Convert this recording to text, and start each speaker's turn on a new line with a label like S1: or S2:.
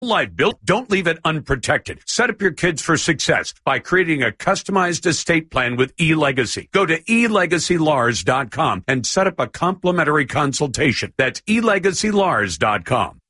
S1: life built. Don't leave it unprotected. Set up your kids for success by creating a customized estate plan with eLegacy. Go to elegacylars.com and set up a complimentary consultation. That's elegacylars.com.